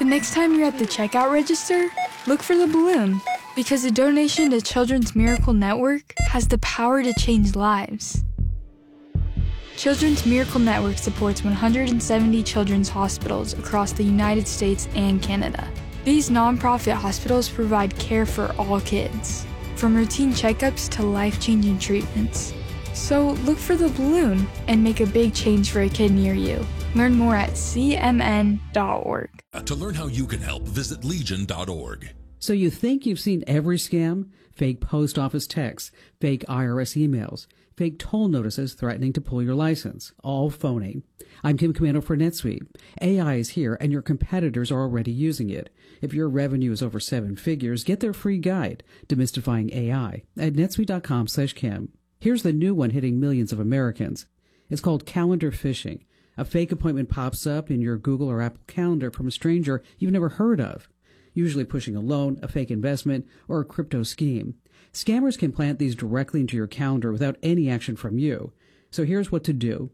The next time you're at the checkout register, look for the balloon, because a donation to Children's Miracle Network has the power to change lives. Children's Miracle Network supports 170 children's hospitals across the United States and Canada. These nonprofit hospitals provide care for all kids, from routine checkups to life-changing treatments. So look for the balloon and make a big change for a kid near you. Learn more at cmn.org. To learn how you can help, visit legion.org. So you think you've seen every scam? Fake post office texts, fake IRS emails, fake toll notices threatening to pull your license. All phony. I'm Kim Commando for NetSuite. AI is here and your competitors are already using it. If your revenue is over 7 figures, get their free guide, Demystifying AI, at netsuite.com/Kim. Here's the new one hitting millions of Americans. It's called calendar phishing. A fake appointment pops up in your Google or Apple Calendar from a stranger you've never heard of, usually pushing a loan, a fake investment, or a crypto scheme. Scammers can plant these directly into your calendar without any action from you. So here's what to do.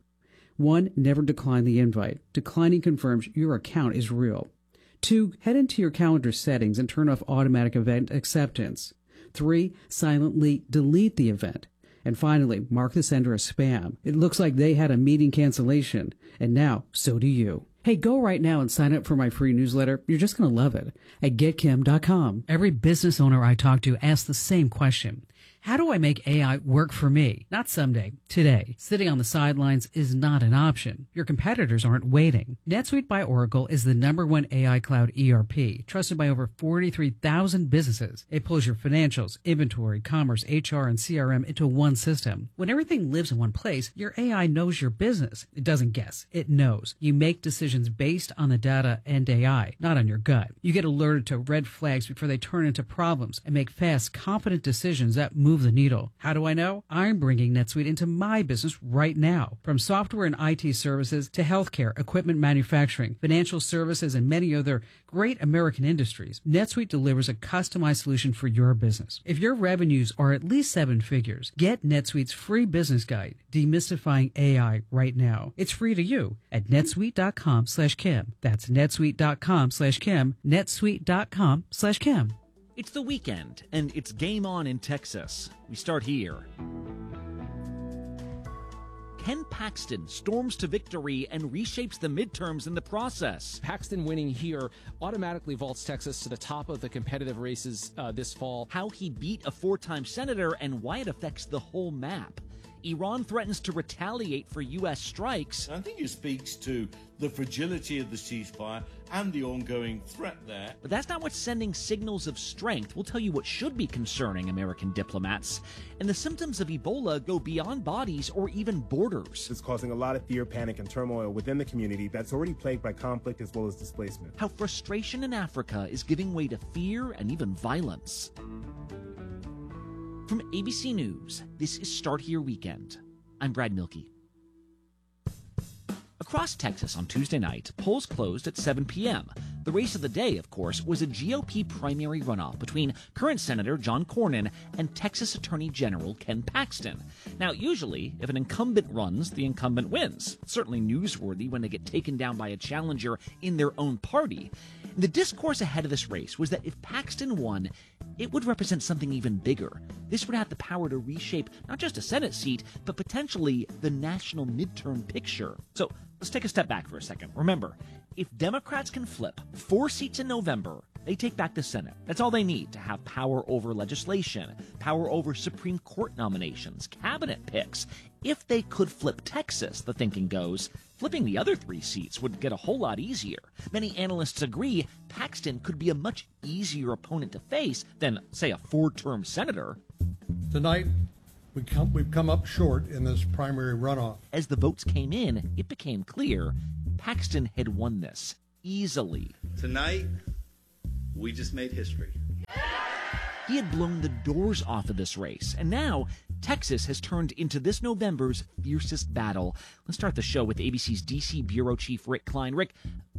1. Never decline the invite. Declining confirms your account is real. 2. Head into your calendar settings and turn off automatic event acceptance. 3. Silently delete the event. And finally, mark the sender as spam. It looks like they had a meeting cancellation, and now so do you. Hey, go right now and sign up for my free newsletter. You're just going to love it at getkim.com. Every business owner I talk to asks the same question. How do I make AI work for me? Not someday, today. Sitting on the sidelines is not an option. Your competitors aren't waiting. NetSuite by Oracle is the #1 AI cloud ERP, trusted by over 43,000 businesses. It pulls your financials, inventory, commerce, HR, and CRM into one system. When everything lives in one place, your AI knows your business. It doesn't guess. It knows. You make decisions based on the data and AI, not on your gut. You get alerted to red flags before they turn into problems and make fast, confident decisions that move the needle. How do I know? I'm bringing NetSuite into my business right now. From software and IT services to healthcare, equipment manufacturing, financial services, and many other great American industries, NetSuite delivers a customized solution for your business. If your revenues are at least 7 figures, get NetSuite's free business guide, Demystifying AI, right now. It's free to you at netsuite.com/Kim. That's netsuite.com/Kim, netsuite.com/Kim. It's the weekend, and it's game on in Texas. We start here. Ken Paxton storms to victory and reshapes the midterms in the process. Paxton winning here automatically vaults Texas to the top of the competitive races this fall. How he beat a 4-time senator and why it affects the whole map. Iran threatens to retaliate for U.S. strikes. I think it speaks to the fragility of the ceasefire and the ongoing threat there. But that's not what's sending signals of strength. We'll tell you what should be concerning American diplomats. And the symptoms of Ebola go beyond bodies or even borders. It's causing a lot of fear, panic, and turmoil within the community that's already plagued by conflict as well as displacement. How frustration in Africa is giving way to fear and even violence. From ABC News, this is Start Here Weekend. I'm Brad Milkey. Across Texas on Tuesday night, polls closed at 7 p.m. The race of the day, of course, was a GOP primary runoff between current Senator John Cornyn and Texas Attorney General Ken Paxton. Now, usually, if an incumbent runs, the incumbent wins. It's certainly newsworthy when they get taken down by a challenger in their own party. The discourse ahead of this race was that if Paxton won, it would represent something even bigger. This would have the power to reshape not just a Senate seat, but potentially the national midterm picture. So let's take a step back for a second. Remember, if Democrats can flip 4 seats in November, they take back the Senate. That's all they need to have power over legislation, power over Supreme Court nominations, cabinet picks. If they could flip Texas, the thinking goes, flipping the other 3 seats would get a whole lot easier. Many analysts agree Paxton could be a much easier opponent to face than, say, a 4-term senator. Tonight, we've come up short in this primary runoff. As the votes came in, it became clear Paxton had won this easily. Tonight, we just made history. He had blown the doors off of this race, and now Texas has turned into this November's fiercest battle. Let's start the show with ABC's D.C. bureau chief Rick Klein. Rick,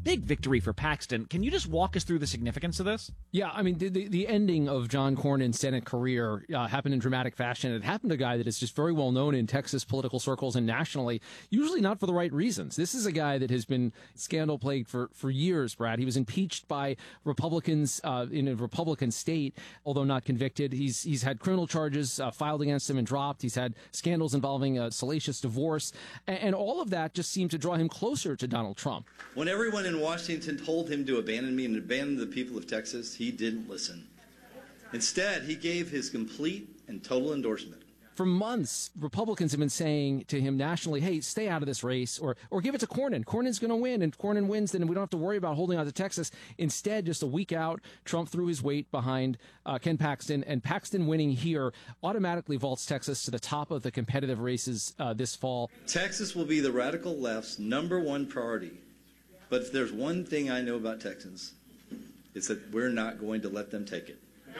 big victory for Paxton. Can you just walk us through the significance of this? Yeah, I mean, the ending of John Cornyn's Senate career happened in dramatic fashion. It happened to a guy that is just very well known in Texas political circles and nationally, usually not for the right reasons. This is a guy that has been scandal-plagued for years, Brad. He was impeached by Republicans in a Republican state, although not convicted. He's had criminal charges filed against him and dropped. He's had scandals involving a salacious divorce. And all of that just seemed to draw him closer to Donald Trump. When everyone in Washington told him to abandon me and abandon the people of Texas, he didn't listen. Instead, he gave his complete and total endorsement. For months, Republicans have been saying to him nationally, hey, stay out of this race or give it to Cornyn. Cornyn's going to win, and if Cornyn wins, then we don't have to worry about holding on to Texas. Instead, just a week out, Trump threw his weight behind Ken Paxton, and Paxton winning here automatically vaults Texas to the top of the competitive races this fall. Texas will be the radical left's #1 priority. But if there's one thing I know about Texans, it's that we're not going to let them take it.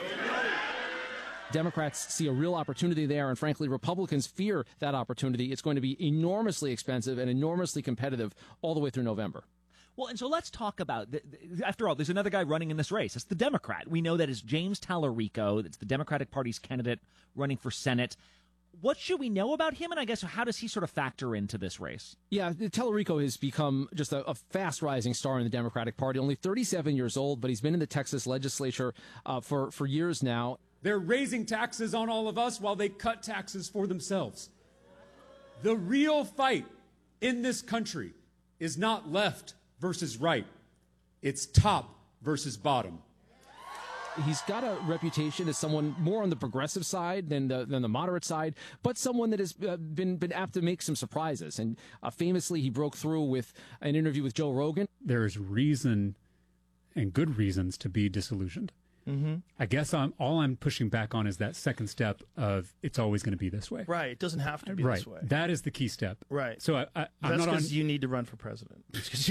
Democrats see a real opportunity there, and frankly, Republicans fear that opportunity. It's going to be enormously expensive and enormously competitive all the way through November. Well, and so let's talk about, after all, there's another guy running in this race. It's the Democrat. We know that is James Tallarico. It's the Democratic Party's candidate running for Senate. What should we know about him, and I guess how does he sort of factor into this race? Yeah, Tallarico has become just a fast-rising star in the Democratic Party. Only 37 years old, but he's been in the Texas legislature for years now. They're raising taxes on all of us while they cut taxes for themselves. The real fight in this country is not left versus right. It's top versus bottom. He's got a reputation as someone more on the progressive side than the moderate side, but someone that has been apt to make some surprises. And famously, he broke through with an interview with Joe Rogan. There's reason and good reasons to be disillusioned. Mm-hmm. I guess all I'm pushing back on is that second step of it's always going to be this way. Right. It doesn't have to be right. this way. That is the key step. Right. So I'm that's not because you need to run for president.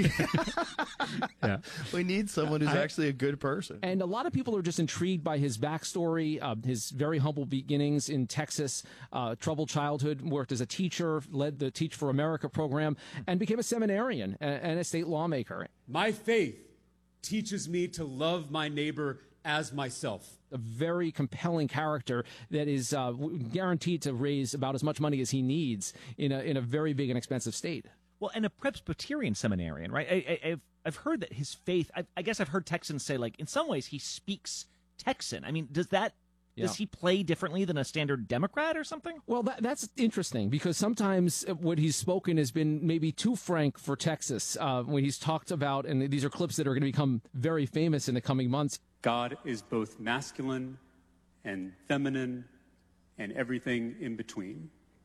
Yeah. We need someone who's actually a good person. And a lot of people are just intrigued by his backstory, his very humble beginnings in Texas, troubled childhood, worked as a teacher, led the Teach for America program, and became a seminarian and a state lawmaker. My faith teaches me to love my neighbor as myself. A very compelling character that is guaranteed to raise about as much money as he needs in a very big and expensive state. Well, and a Presbyterian seminarian, right? I've heard that his faith, I guess I've heard Texans say, like, in some ways he speaks Texan. I mean, does he play differently than a standard Democrat or something? Well, that's interesting because sometimes what he's spoken has been maybe too frank for Texas when he's talked about, and these are clips that are going to become very famous in the coming months. God is both masculine and feminine and everything in between.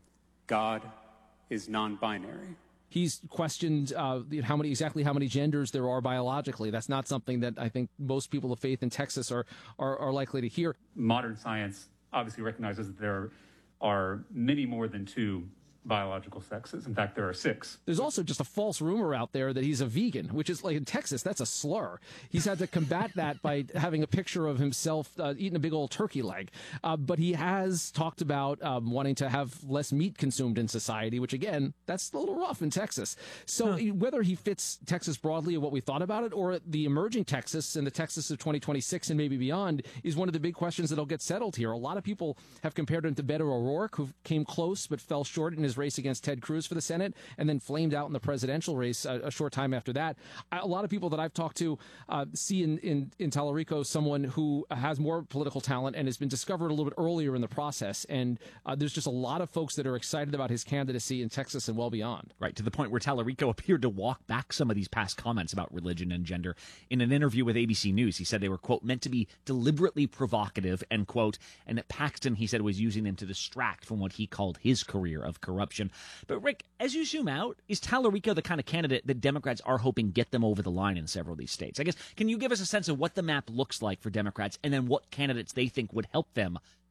God is non-binary. He's questioned how many genders there are biologically. That's not something that I think most people of faith in Texas are likely to hear. Modern science obviously recognizes that there are many more than 2 biological sexes. In fact, there are 6. There's also just a false rumor out there that he's a vegan, which is, like, in Texas, that's a slur. He's had to combat that by having a picture of himself eating a big old turkey leg. But he has talked about wanting to have less meat consumed in society, which, again, that's a little rough in Texas. So whether he fits Texas broadly or what we thought about it, or the emerging Texas and the Texas of 2026 and maybe beyond, is one of the big questions that'll get settled here. A lot of people have compared him to Beto O'Rourke, who came close but fell short in his race against Ted Cruz for the Senate and then flamed out in the presidential race a short time after that. A lot of people that I've talked to see in Tallarico someone who has more political talent and has been discovered a little bit earlier in the process. And there's just a lot of folks that are excited about his candidacy in Texas and well beyond. Right, to the point where Tallarico appeared to walk back some of these past comments about religion and gender. In an interview with ABC News, he said they were, quote, meant to be deliberately provocative, end quote, and that Paxton, he said, was using them to distract from what he called his career of corruption. But, Rick, as you zoom out, is Tallarico the kind of candidate that Democrats are hoping get them over the line in several of these states? I guess, can you give us a sense of what the map looks like for Democrats and then what candidates they think would help them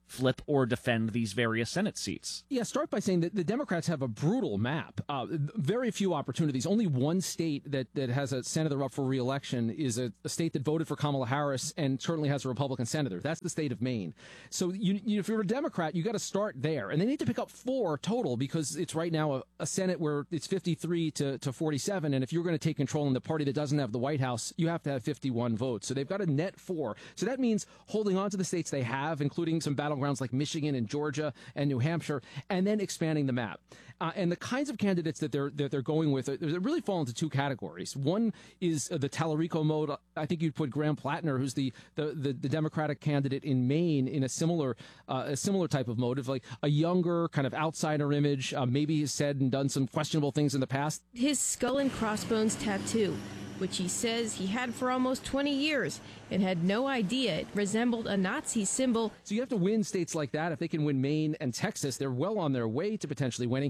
flip or defend these various Senate seats. Yeah, start by saying that the Democrats have a brutal map. Very few opportunities. Only one state that has a senator up for re-election is a state that voted for Kamala Harris and currently has a Republican senator. That's the state of Maine. So if you're a Democrat, you got to start there. And they need to pick up 4 total because it's right now a Senate where it's 53 to 47. And if you're going to take control in the party that doesn't have the White House, you have to have 51 votes. So they've got a net 4. So that means holding on to the states they have, including some battlegrounds like Michigan and Georgia and New Hampshire, and then expanding the map. And the kinds of candidates that they're going with, they really fall into 2 categories. One is the Tallarico mode. I think you'd put Graham Plattner, who's the Democratic candidate in Maine, in a similar type of mode, of like a younger kind of outsider image. Maybe he's said and done some questionable things in the past. His skull and crossbones tattoo, which he says he had for almost 20 years and had no idea it resembled a Nazi symbol. So you have to win states like that. If they can win Maine and Texas, they're well on their way to potentially winning.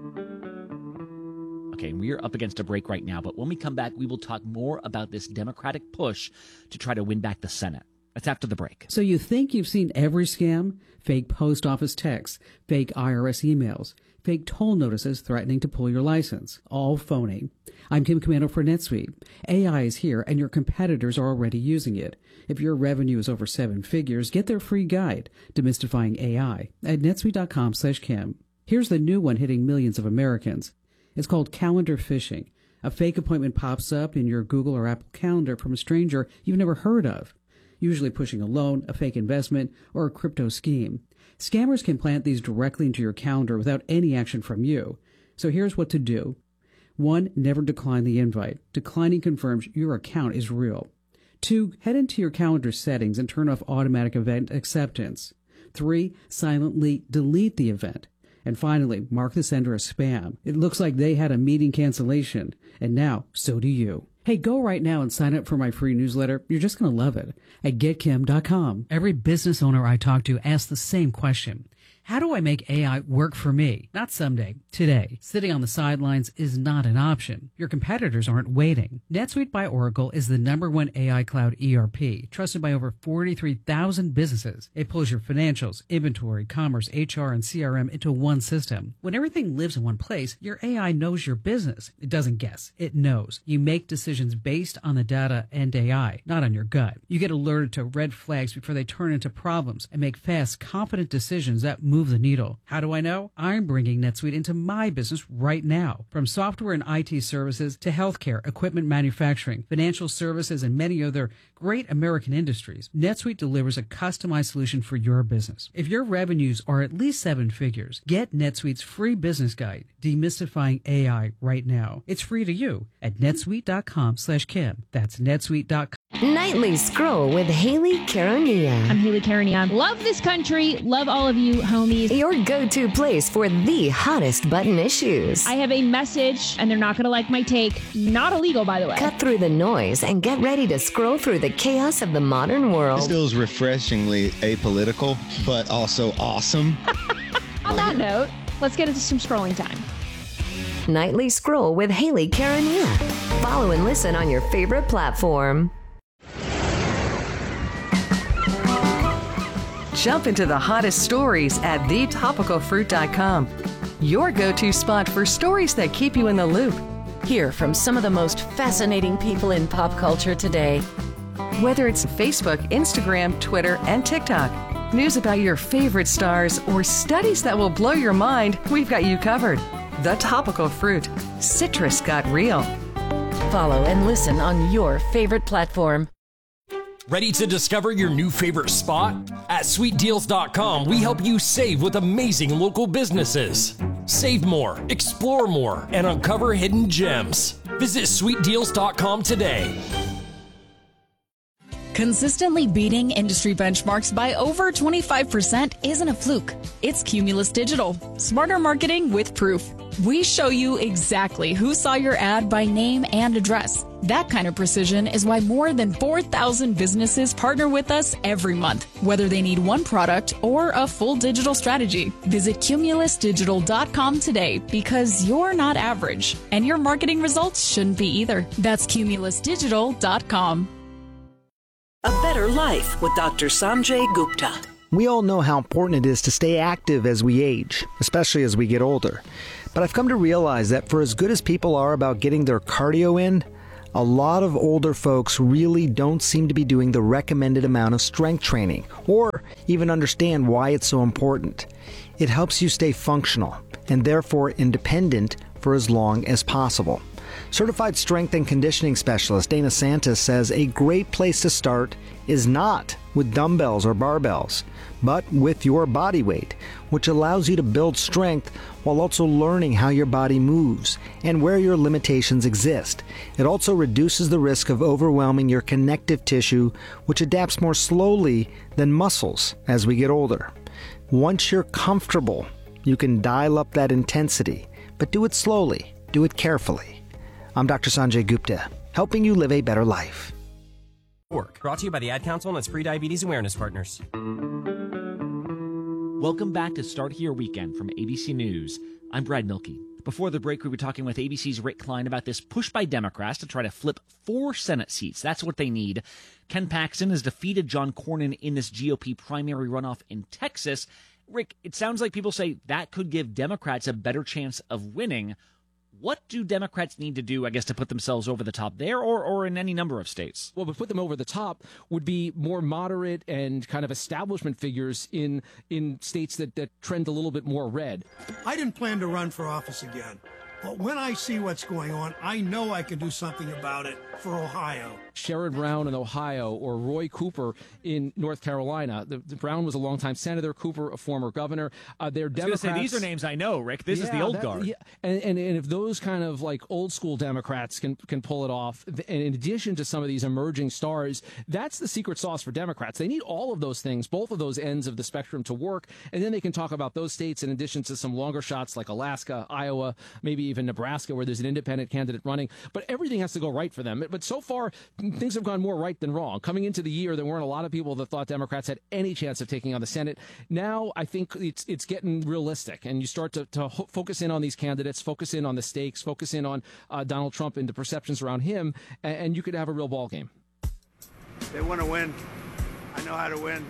Okay, we're up against a break right now, but when we come back, we will talk more about this Democratic push to try to win back the Senate. That's after the break. So you think you've seen every scam? Fake post office texts, fake IRS emails, fake toll notices threatening to pull your license. All phony. I'm Kim Komando for NetSuite. AI is here and your competitors are already using it. If your revenue is over 7 figures, get their free guide, Demystifying AI, at netsuite.com/Kim. Here's the new one hitting millions of Americans. It's called calendar phishing. A fake appointment pops up in your Google or Apple Calendar from a stranger you've never heard of, usually pushing a loan, a fake investment, or a crypto scheme. Scammers can plant these directly into your calendar without any action from you. So here's what to do. 1. Never decline the invite. Declining confirms your account is real. 2. Head into your calendar settings and turn off automatic event acceptance. 3. Silently delete the event. And finally, mark the sender as spam. It looks like they had a meeting cancellation, and now so do you. Hey, go right now and sign up for my free newsletter. You're just going to love it at getkim.com. Every business owner I talk to asks the same question. How do I make AI work for me? Not someday, today. Sitting on the sidelines is not an option. Your competitors aren't waiting. NetSuite by Oracle is the #1 AI cloud ERP, trusted by over 43,000 businesses. It pulls your financials, inventory, commerce, HR, and CRM into one system. When everything lives in one place, your AI knows your business. It doesn't guess. It knows. You make decisions based on the data and AI, not on your gut. You get alerted to red flags before they turn into problems and make fast, confident decisions that move the needle. How do I know? I'm bringing NetSuite into my business right now. From software and IT services to healthcare, equipment manufacturing, financial services, and many other great American industries, NetSuite delivers a customized solution for your business. If your revenues are at least 7 figures, get NetSuite's free business guide, Demystifying AI, right now. It's free to you at netsuite.com/Kim. That's netsuite.com. Nightly Scroll with Haley Karania. I'm Haley Karania. Love this country. Love all of you, homies. Your go-to place for the hottest button issues. I have a message, and they're not going to like my take. Not illegal, by the way. Cut through the noise and get ready to scroll through the chaos of the modern world. This feels refreshingly apolitical, but also awesome. On that note, let's get into some scrolling time. Nightly Scroll with Haley Karania. Follow and listen on your favorite platform. Jump into the hottest stories at thetopicalfruit.com. Your go-to spot for stories that keep you in the loop. Hear from some of the most fascinating people in pop culture today. Whether it's Facebook, Instagram, Twitter, and TikTok, news about your favorite stars, or studies that will blow your mind, we've got you covered. The Topical Fruit. Citrus got real. Follow and listen on your favorite platform. Ready to discover your new favorite spot? At SweetDeals.com, we help you save with amazing local businesses. Save more, explore more, and uncover hidden gems. Visit SweetDeals.com today. Consistently beating industry benchmarks by over 25% isn't a fluke. It's Cumulus Digital. Smarter marketing with proof. We show you exactly who saw your ad by name and address. That kind of precision is why more than 4,000 businesses partner with us every month, whether they need one product or a full digital strategy. Visit CumulusDigital.com today because you're not average, and your marketing results shouldn't be either. That's CumulusDigital.com. A Better Life with Dr. Sanjay Gupta. We all know how important it is to stay active as we age, especially as we get older. But I've come to realize that for as good as people are about getting their cardio in, a lot of older folks really don't seem to be doing the recommended amount of strength training, or even understand why it's so important. It helps you stay functional, and therefore independent for as long as possible. Certified strength and conditioning specialist Dana Santis says a great place to start is not with dumbbells or barbells, but with your body weight, which allows you to build strength while also learning how your body moves and where your limitations exist. It also reduces the risk of overwhelming your connective tissue, which adapts more slowly than muscles as we get older. Once you're comfortable, you can dial up that intensity, but do it slowly, do it carefully. I'm Dr. Sanjay Gupta, helping you live a better life. Brought to you by the Ad Council and its pre-diabetes awareness partners. Welcome back to Start Here Weekend from ABC News. I'm Brad Milkey. Before the break, we were talking with ABC's Rick Klein about this push by Democrats to try to flip 4 Senate seats. That's what they need. Ken Paxton has defeated John Cornyn in this GOP primary runoff in Texas. Rick, it sounds like people say that could give Democrats a better chance of winning. What do Democrats need to do, I guess, to put themselves over the top there or in any number of states? Well, to put them over the top would be more moderate and kind of establishment figures in states that trend a little bit more red. I didn't plan to run for office again. But when I see what's going on, I know I can do something about it for Ohio. Sherrod Brown in Ohio or Roy Cooper in North Carolina. The Brown was a longtime senator, Cooper a former governor. They're Democrats. I was going to say, these are names I know, Rick. This is the old guard. Yeah. And if those kind of like old school Democrats can pull it off, and in addition to some of these emerging stars, that's the secret sauce for Democrats. They need all of those things, both of those ends of the spectrum to work, and then they can talk about those states in addition to some longer shots like Alaska, Iowa, maybe even Nebraska, where there's an independent candidate running. But everything has to go right for them. But so far, things have gone more right than wrong. Coming into the year, there weren't a lot of people that thought Democrats had any chance of taking on the Senate. Now, I think it's getting realistic, and you start to focus in on these candidates, focus in on the stakes, focus in on Donald Trump and the perceptions around him, and you could have a real ball game. They want to win. I know how to win.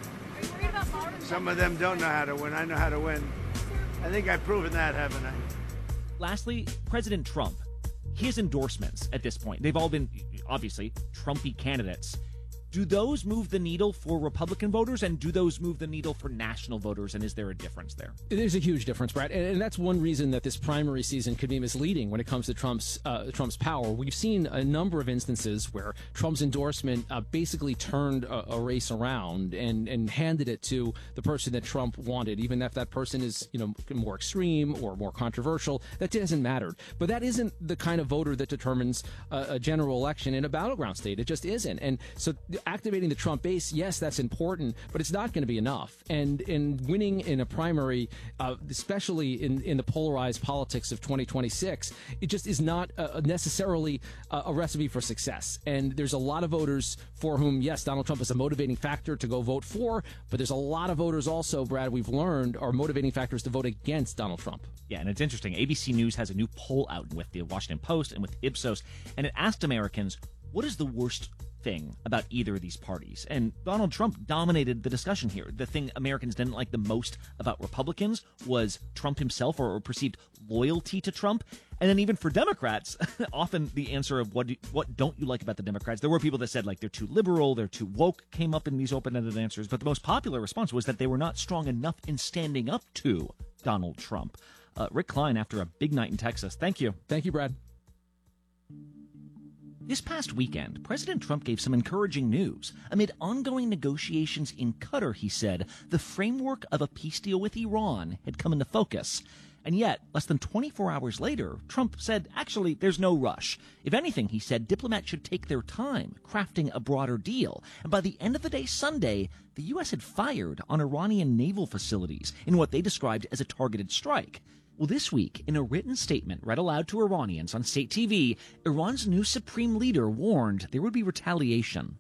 Some of them don't know how to win. I know how to win. I think I've proven that, haven't I? Lastly, President Trump. His endorsements at this point, they've all been, obviously, Trumpy candidates. Do those move the needle for Republican voters, and do those move the needle for national voters, and is there a difference there? There's a huge difference, Brad, and that's one reason that this primary season could be misleading when it comes to Trump's power. We've seen a number of instances where Trump's endorsement basically turned a race around and handed it to the person that Trump wanted, even if that person is more extreme or more controversial. That doesn't matter. But that isn't the kind of voter that determines a general election in a battleground state. It just isn't. And so activating the Trump base, yes, that's important, but it's not going to be enough. And in winning in a primary, especially in the polarized politics of 2026, it just is not necessarily a recipe for success. And there's a lot of voters for whom, yes, Donald Trump is a motivating factor to go vote for, but there's a lot of voters also, Brad, we've learned are motivating factors to vote against Donald Trump. Yeah, and it's interesting. ABC News has a new poll out with the Washington Post and with Ipsos, and it asked Americans, what is the worst thing about either of these parties? And Donald Trump dominated the discussion here. The thing Americans didn't like the most about Republicans was Trump himself, or perceived loyalty to Trump. And then even for Democrats, often the answer of what don't you like about the Democrats, there were people that said like they're too liberal, they're too woke, came up in these open-ended answers. But the most popular response was that they were not strong enough in standing up to Donald Trump. Rick Klein, after a big night in Texas. Thank you. Thank you, Brad. This past weekend, President Trump gave some encouraging news. Amid ongoing negotiations in Qatar, he said, the framework of a peace deal with Iran had come into focus. And yet, less than 24 hours later, Trump said, actually, there's no rush. If anything, he said, diplomats should take their time crafting a broader deal. And by the end of the day Sunday, the U.S. had fired on Iranian naval facilities in what they described as a targeted strike. Well, this week, in a written statement read aloud to Iranians on state TV, Iran's new supreme leader warned there would be retaliation.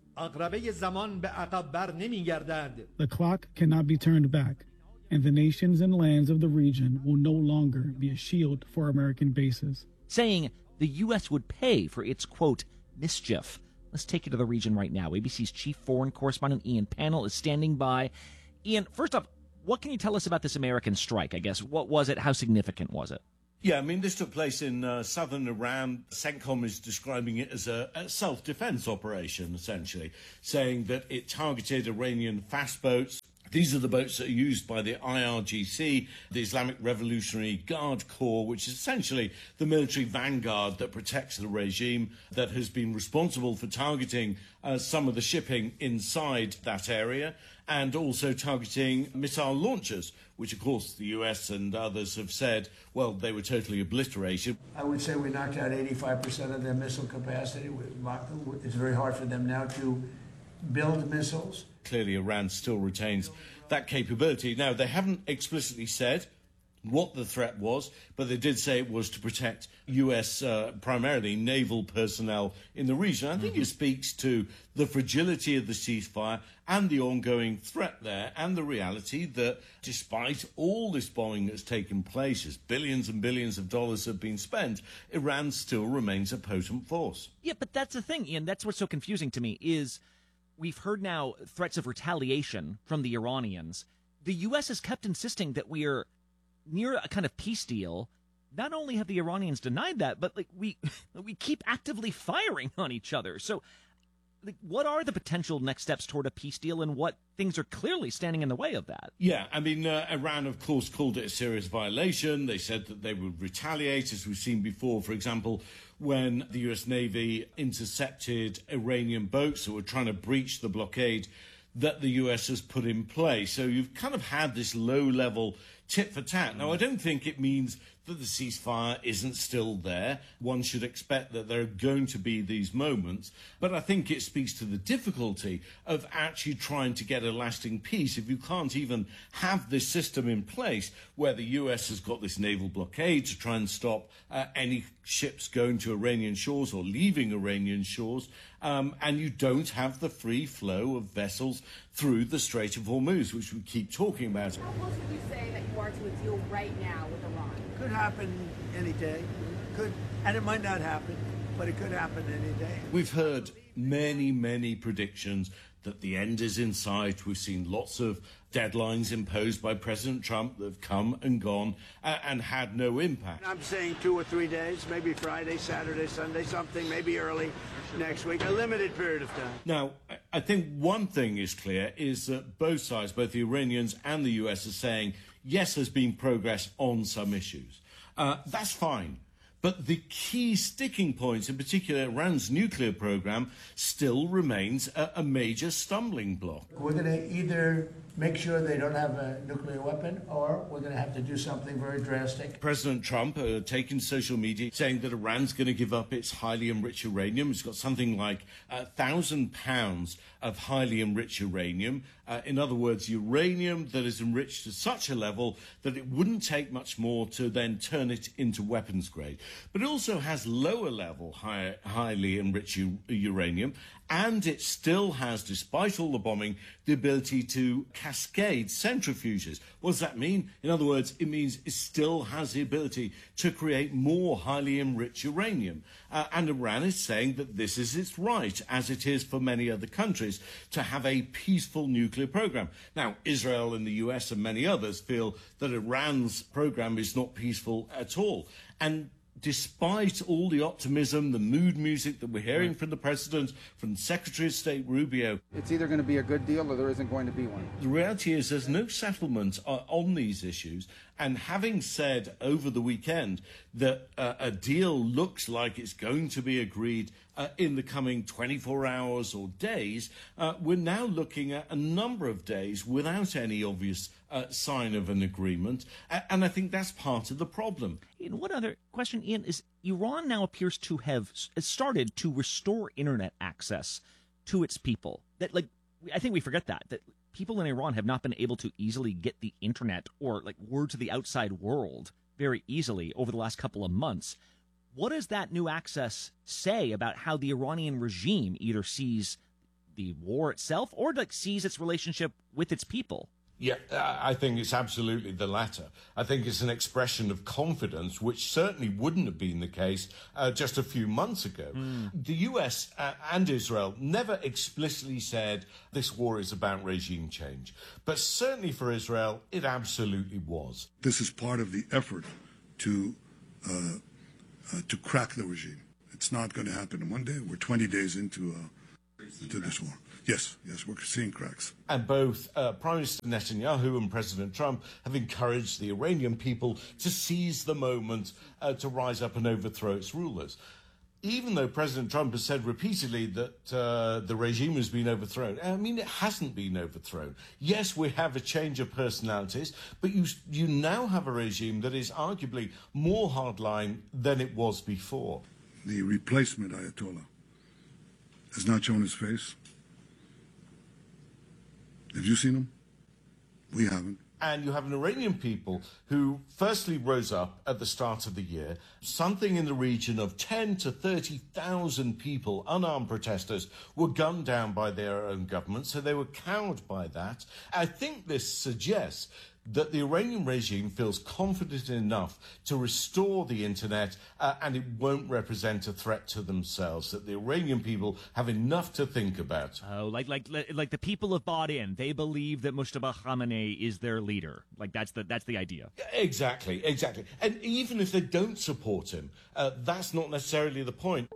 The clock cannot be turned back, and the nations and lands of the region will no longer be a shield for American bases. Saying the U.S. would pay for its, quote, mischief. Let's take you to the region right now. ABC's chief foreign correspondent Ian Pannell is standing by. Ian, first off, what can you tell us about this American strike, I guess? What was it? How significant was it? Yeah, I mean, this took place in southern Iran. CENTCOM is describing it as a self-defense operation, essentially, saying that it targeted Iranian fast boats. These are the boats that are used by the IRGC, the Islamic Revolutionary Guard Corps, which is essentially the military vanguard that protects the regime, that has been responsible for targeting some of the shipping inside that area, and also targeting missile launchers, which, of course, the US and others have said, well, they were totally obliterated. I would say we knocked out 85% of their missile capacity. It's very hard for them now to build missiles. Clearly, Iran still retains that capability. Now, they haven't explicitly said what the threat was, but they did say it was to protect US, primarily naval personnel in the region. I think it speaks to the fragility of the ceasefire and the ongoing threat there, and the reality that despite all this bombing that's taken place, as billions and billions of dollars have been spent, Iran still remains a potent force. Yeah, but that's the thing, Ian. That's what's so confusing to me is we've heard now threats of retaliation from the Iranians. The U.S. has kept insisting that we are near a kind of peace deal. Not only have the Iranians denied that, but we keep actively firing on each other. So what are the potential next steps toward a peace deal, and what things are clearly standing in the way of that? Yeah, I mean, Iran, of course, called it a serious violation. They said that they would retaliate, as we've seen before, for example, when the US Navy intercepted Iranian boats that were trying to breach the blockade that the US has put in place. So you've kind of had this low-level tit for tat. Now, I don't think it means that the ceasefire isn't still there. One should expect that there are going to be these moments. But I think it speaks to the difficulty of actually trying to get a lasting peace if you can't even have this system in place where the US has got this naval blockade to try and stop any ships going to Iranian shores or leaving Iranian shores, and you don't have the free flow of vessels through the Strait of Hormuz, which we keep talking about. How close would you say that you are to a deal right now with Iran? Could happen any day. Could, and it might not happen, but it could happen any day. We've heard many predictions that the end is in sight. We've seen lots of deadlines imposed by President Trump that have come and gone and had no impact. I'm saying 2 or 3 days, maybe Friday, Saturday, Sunday, something, maybe early next week, a limited period of time. Now, I think one thing is clear is that both sides, both the Iranians and the US, are saying, yes, there's been progress on some issues. That's fine. But the key sticking points, in particular Iran's nuclear program, still remains a major stumbling block. We're going to either make sure they don't have a nuclear weapon, or we're going to have to do something very drastic. President Trump taking social media saying that Iran's going to give up its highly enriched uranium. It's got something like 1,000 pounds of highly enriched uranium. In other words, uranium that is enriched to such a level that it wouldn't take much more to then turn it into weapons grade. But it also has lower level highly enriched uranium, and it still has, despite all the bombing, the ability to cascade centrifuges. What does that mean? In other words, it means it still has the ability to create more highly enriched uranium. And Iran is saying that this is its right, as it is for many other countries, to have a peaceful nuclear program. Now, Israel and the US and many others feel that Iran's program is not peaceful at all. And despite all the optimism, the mood music that we're hearing from the president, from Secretary of State Rubio, it's either going to be a good deal or there isn't going to be one. The reality is there's no settlement on these issues. And having said over the weekend that a deal looks like it's going to be agreed in the coming 24 hours or days, we're now looking at a number of days without any obvious sign of an agreement. And I think that's part of the problem. And one other question, Ian, is Iran now appears to have started to restore internet access to its people. That, I think we forget that people in Iran have not been able to easily get the internet or word to the outside world very easily over the last couple of months. What does that new access say about how the Iranian regime either sees the war itself or sees its relationship with its people? Yeah, I think it's absolutely the latter. I think it's an expression of confidence, which certainly wouldn't have been the case just a few months ago. The US and Israel never explicitly said this war is about regime change. But certainly for Israel, it absolutely was. This is part of the effort to crack the regime. It's not going to happen in one day. We're 20 days into this war. Yes, we're seeing cracks. And both Prime Minister Netanyahu and President Trump have encouraged the Iranian people to seize the moment to rise up and overthrow its rulers. Even though President Trump has said repeatedly that the regime has been overthrown, I mean, it hasn't been overthrown. Yes, we have a change of personalities, but you now have a regime that is arguably more hardline than it was before. The replacement Ayatollah has not shown his face. Have you seen him? We haven't. And you have an Iranian people who firstly rose up at the start of the year. Something in the region of 10 to 30,000 people, unarmed protesters, were gunned down by their own government, so they were cowed by that. I think this suggests that the Iranian regime feels confident enough to restore the internet and it won't represent a threat to themselves, that the Iranian people have enough to think about. Oh, like the people have bought in. They believe that Mustafa Khamenei is their leader. Like that's the idea. Exactly. And even if they don't support him, that's not necessarily the point.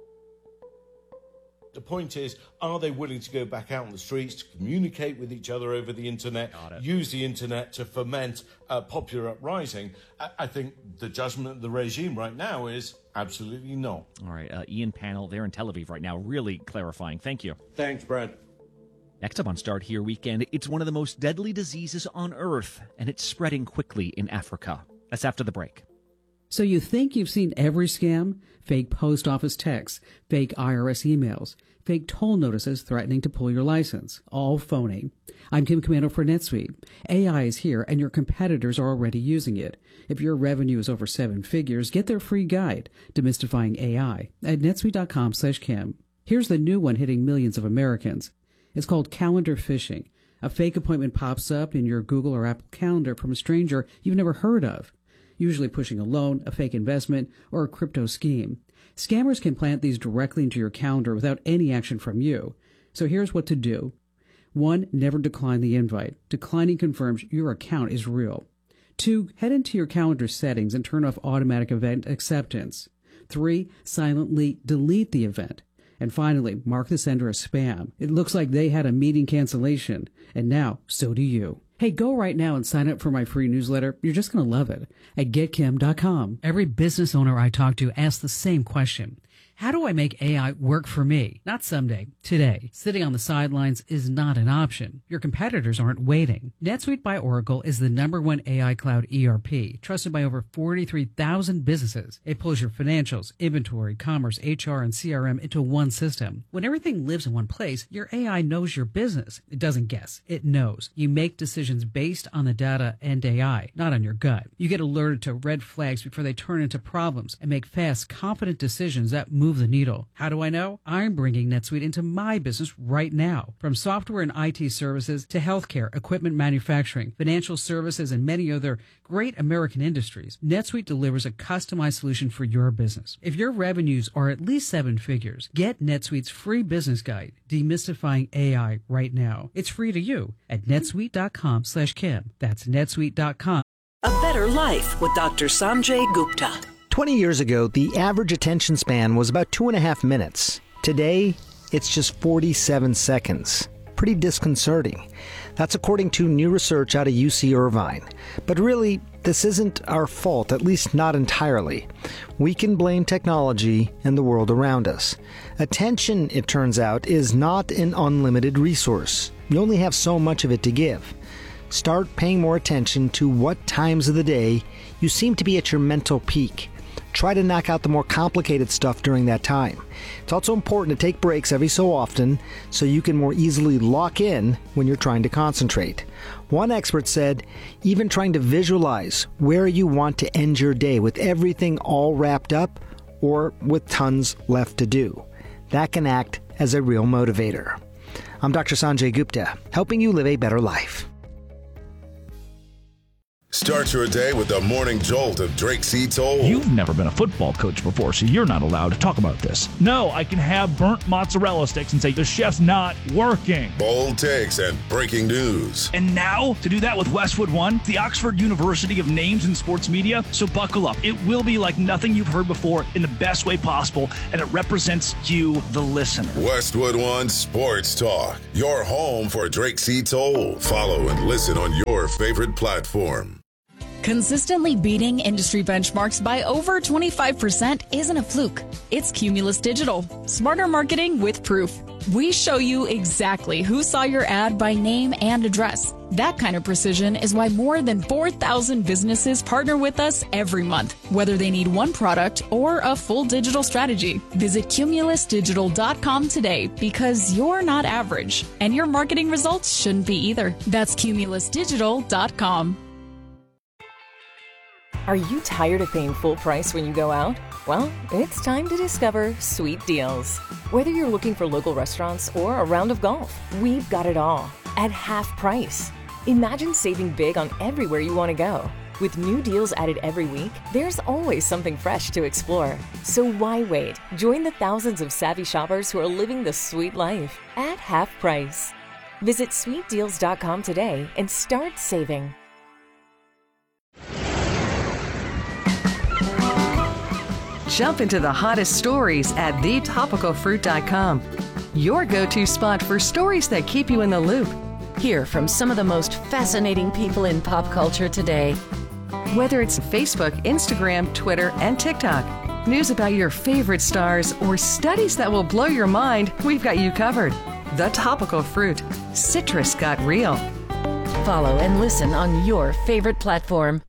The point is, are they willing to go back out on the streets to communicate with each other over the internet, use the internet to foment popular uprising? I think the judgment of the regime right now is absolutely not. All right, Ian Pannell, they're in Tel Aviv right now, really clarifying. Thank you. Thanks, Brad. Next up on Start Here Weekend, it's one of the most deadly diseases on Earth, and it's spreading quickly in Africa. That's after the break. So you think you've seen every scam? Fake post office texts, fake IRS emails, fake toll notices threatening to pull your license. All phony. I'm Kim Komando for NetSuite. AI is here and your competitors are already using it. If your revenue is over 7 figures, get their free guide, Demystifying AI, at netsuite.com/Kim. Here's the new one hitting millions of Americans. It's called calendar phishing. A fake appointment pops up in your Google or Apple Calendar from a stranger you've never heard of, usually pushing a loan, a fake investment, or a crypto scheme. Scammers can plant these directly into your calendar without any action from you. So here's what to do. 1. Never decline the invite. Declining confirms your account is real. 2. Head into your calendar settings and turn off automatic event acceptance. 3. Silently delete the event. And finally, mark the sender as spam. It looks like they had a meeting cancellation, and now so do you. Hey, go right now and sign up for my free newsletter. You're just going to love it at getkim.com. Every business owner I talk to asks the same question. How do I make AI work for me? Not someday, today. Sitting on the sidelines is not an option. Your competitors aren't waiting. NetSuite by Oracle is the #1 AI cloud ERP, trusted by over 43,000 businesses. It pulls your financials, inventory, commerce, HR, and CRM into one system. When everything lives in one place, your AI knows your business. It doesn't guess. It knows. You make decisions based on the data and AI, not on your gut. You get alerted to red flags before they turn into problems and make fast, confident decisions that move the needle. How do I know? I'm bringing NetSuite into my business right now. From software and IT services to healthcare, equipment manufacturing, financial services, and many other great American industries, NetSuite delivers a customized solution for your business. If your revenues are at least 7 figures, get NetSuite's free business guide, Demystifying AI, right now. It's free to you at netsuite.com/Kim. That's netsuite.com. A Better Life with Dr. Sanjay Gupta. 20 years ago, the average attention span was about 2.5 minutes. Today, it's just 47 seconds. Pretty disconcerting. That's according to new research out of UC Irvine. But really, this isn't our fault, at least not entirely. We can blame technology and the world around us. Attention, it turns out, is not an unlimited resource. You only have so much of it to give. Start paying more attention to what times of the day you seem to be at your mental peak. Try to knock out the more complicated stuff during that time. It's also important to take breaks every so often so you can more easily lock in when you're trying to concentrate. One expert said, even trying to visualize where you want to end your day with everything all wrapped up or with tons left to do. That can act as a real motivator. I'm Dr. Sanjay Gupta, helping you live a better life. Start your day with the morning jolt of Drake C. Toll. You've never been a football coach before, so you're not allowed to talk about this. No, I can have burnt mozzarella sticks and say the chef's not working. Bold takes and breaking news. And now, to do that with Westwood One, the Oxford University of names in sports media, so buckle up. It will be like nothing you've heard before in the best way possible, and it represents you, the listener. Westwood One Sports Talk, your home for Drake C. Toll. Follow and listen on your favorite platform. Consistently beating industry benchmarks by over 25% isn't a fluke. It's Cumulus Digital. Smarter marketing with proof. We show you exactly who saw your ad by name and address. That kind of precision is why more than 4,000 businesses partner with us every month, whether they need one product or a full digital strategy. Visit cumulusdigital.com today because you're not average, and your marketing results shouldn't be either. That's cumulusdigital.com. Are you tired of paying full price when you go out? Well, it's time to discover Sweet Deals. Whether you're looking for local restaurants or a round of golf, we've got it all at half price. Imagine saving big on everywhere you want to go. With new deals added every week, there's always something fresh to explore. So why wait? Join the thousands of savvy shoppers who are living the sweet life at half price. Visit sweetdeals.com today and start saving. Jump into the hottest stories at thetopicalfruit.com. Your go-to spot for stories that keep you in the loop. Hear from some of the most fascinating people in pop culture today. Whether it's Facebook, Instagram, Twitter, and TikTok, news about your favorite stars, or studies that will blow your mind, we've got you covered. The Topical Fruit. Citrus got real. Follow and listen on your favorite platform.